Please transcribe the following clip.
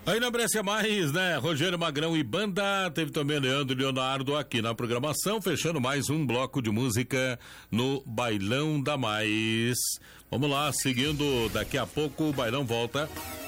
Aí na Brescia Mais, né? Rogério Magrão e banda, teve também Leandro e Leonardo aqui na programação, fechando mais um bloco de música no Bailão da Mais. Vamos lá, seguindo, daqui a pouco o Bailão volta